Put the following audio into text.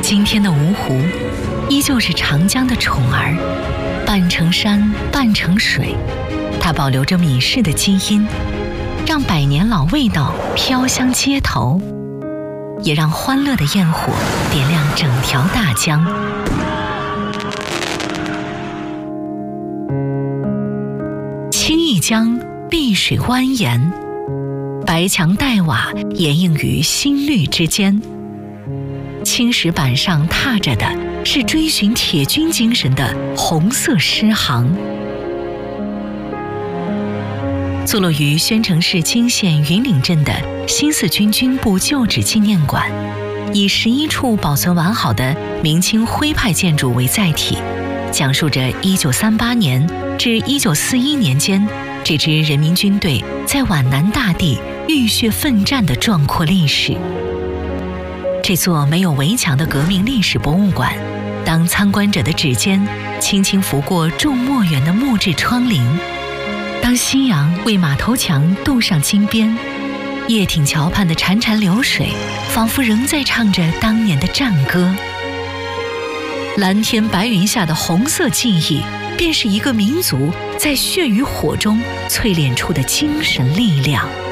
今天的芜湖，依旧是长江的宠儿，半成山，半成水。它保留着米市的基因，让百年老味道飘香街头，也让欢乐的焰火点亮整条大江。青弋江碧水蜿蜒，白墙黛瓦掩映于新绿之间。青石板上踏着的是追寻铁军精神的红色诗行。坐落于宣城市金县云岭镇的新四军军部旧址纪念馆，以11处保存完好的明清徽派建筑为载体，讲述着1938年至1941年间这支人民军队在皖南大地浴血奋战的壮阔历史。这座没有围墙的革命历史博物馆，当参观者的指尖轻轻拂过种墨园的木质窗棂，当夕阳为马头墙镀上金边，叶挺桥畔的潺潺流水仿佛仍在唱着当年的战歌。蓝天白云下的红色记忆，便是一个民族在血与火中淬炼出的精神力量。